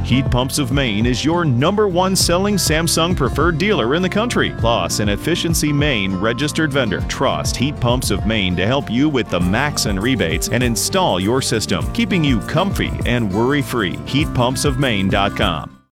Heat Pumps of Maine is your #1 selling Samsung preferred dealer in the country, plus an Efficiency Maine registered vendor. Trust Heat Pumps of Maine to help you with the max and rebates and install your system, keeping you comfy and worry-free. HeatPumpsofMaine.com.